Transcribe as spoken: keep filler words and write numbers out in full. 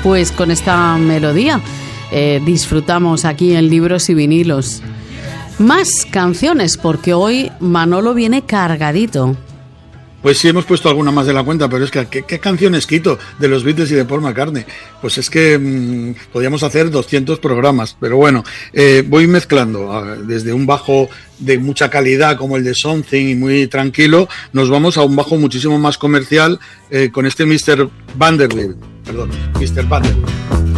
pues con esta melodía eh, disfrutamos aquí en Libros y Vinilos. Más canciones, porque hoy Manolo viene cargadito. Pues sí, hemos puesto alguna más de la cuenta, pero es que ¿qué, qué canciones quito de los Beatles y de Paul McCartney? Pues es que mmm, podríamos hacer doscientos programas, pero bueno, eh, voy mezclando uh, desde un bajo de mucha calidad como el de Something y muy tranquilo, nos vamos a un bajo muchísimo más comercial eh, con este mister Vanderbilt, perdón, mister Vanderbilt.